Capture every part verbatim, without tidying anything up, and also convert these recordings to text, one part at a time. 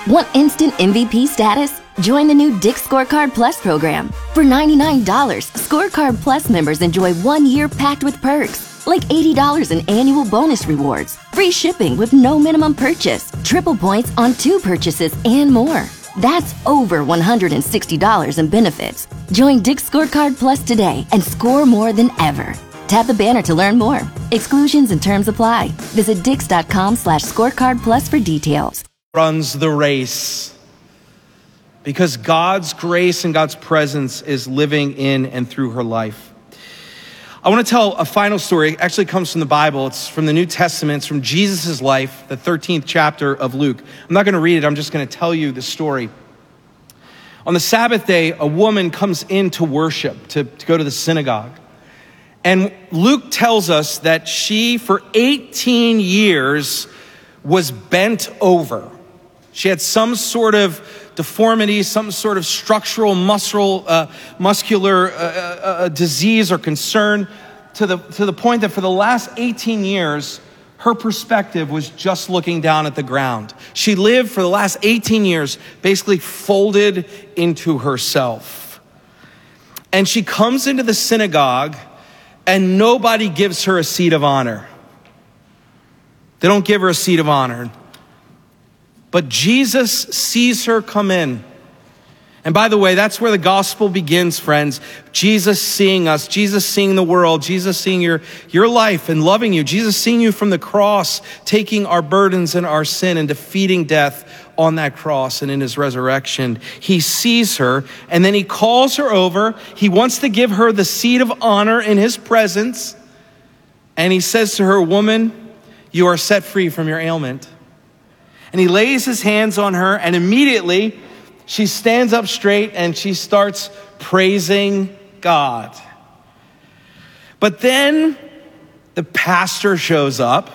Want instant M V P status? Join the new Dick's Scorecard Plus program. For ninety-nine dollars, Scorecard Plus members enjoy one year packed with perks, like eighty dollars in annual bonus rewards, free shipping with no minimum purchase, triple points on two purchases, and more. That's over one hundred sixty dollars in benefits. Join Dick's Scorecard Plus today and score more than ever. Tap the banner to learn more. Exclusions and terms apply. Visit dix.com slash scorecard plus for details. Runs the race because God's grace and God's presence is living in and through her life. I want to tell a final story. It actually comes from the Bible. It's from the New Testament. It's from Jesus' life, the thirteenth chapter of Luke. I'm not going to read it. I'm just going to tell you the story. On the Sabbath day, a woman comes in to worship, to, to go to the synagogue. And Luke tells us that she, for eighteen years, was bent over. She had some sort of deformity, some sort of structural, muscular, uh, muscular uh, uh, disease or concern, to the to the point that for the last eighteen years, her perspective was just looking down at the ground. She lived for the last eighteen years, basically folded into herself. And she comes into the synagogue, and nobody gives her a seat of honor. They don't give her a seat of honor. But Jesus sees her come in. And by the way, that's where the gospel begins, friends. Jesus seeing us, Jesus seeing the world, Jesus seeing your, your life and loving you, Jesus seeing you from the cross, taking our burdens and our sin and defeating death on that cross and in his resurrection. He sees her and then he calls her over. He wants to give her the seat of honor in his presence. And he says to her, "Woman, you are set free from your ailment." And he lays his hands on her, and immediately she stands up straight and she starts praising God. But then the pastor shows up.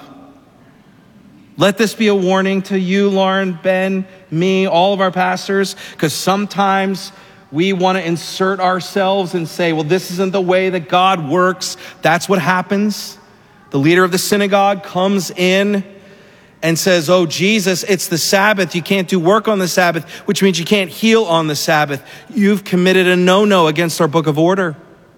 Let this be a warning to you, Lauren, Ben, me, all of our pastors, because sometimes we want to insert ourselves and say, well, this isn't the way that God works. That's what happens. The leader of the synagogue comes in and says, "Oh, Jesus, it's the Sabbath. You can't do work on the Sabbath, which means you can't heal on the Sabbath. You've committed a no-no against our book of order."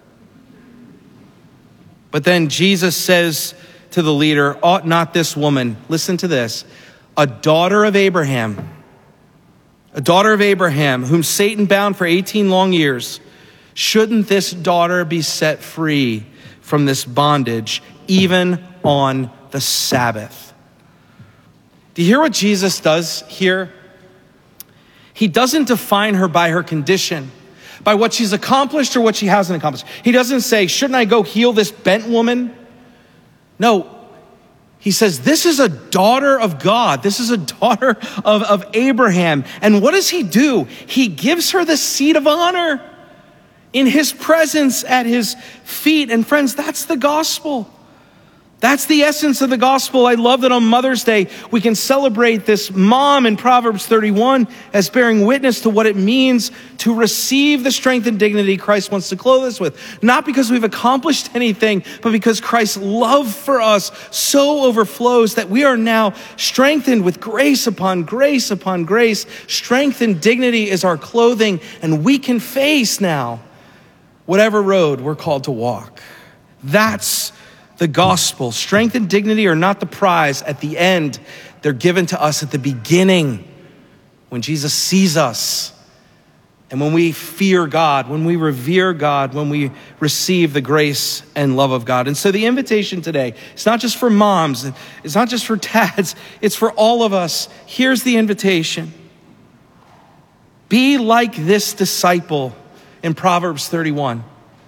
But then Jesus says to the leader, "Ought not this woman," listen to this, "a daughter of Abraham, a daughter of Abraham, whom Satan bound for eighteen long years, shouldn't this daughter be set free from this bondage, even on the Sabbath?" Do you hear what Jesus does here? He doesn't define her by her condition, by what she's accomplished or what she hasn't accomplished. He doesn't say, "Shouldn't I go heal this bent woman?" No, he says, this is a daughter of God. This is a daughter of, of Abraham. And what does he do? He gives her the seat of honor in his presence at his feet. And friends, that's the gospel. That's the essence of the gospel. I love that on Mother's Day, we can celebrate this mom in Proverbs thirty-one as bearing witness to what it means to receive the strength and dignity Christ wants to clothe us with. Not because we've accomplished anything, but because Christ's love for us so overflows that we are now strengthened with grace upon grace upon grace. Strength and dignity is our clothing, and we can face now whatever road we're called to walk. That's the gospel. Strength and dignity are not the prize at the end. They're given to us at the beginning when Jesus sees us. And when we fear God, when we revere God, when we receive the grace and love of God. And so the invitation today, it's not just for moms, it's not just for dads, it's for all of us. Here's the invitation. Be like this disciple in Proverbs thirty-one.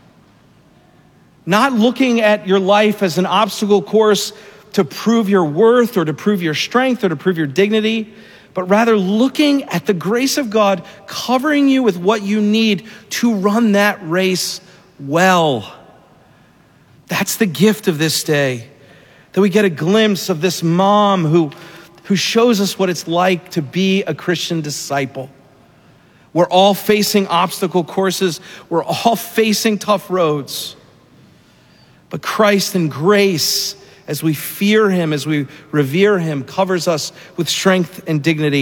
Not looking at your life as an obstacle course to prove your worth or to prove your strength or to prove your dignity, but rather looking at the grace of God covering you with what you need to run that race well. That's the gift of this day, that we get a glimpse of this mom who, who shows us what it's like to be a Christian disciple. We're all facing obstacle courses. We're all facing tough roads. But Christ in grace, as we fear him, as we revere him, covers us with strength and dignity.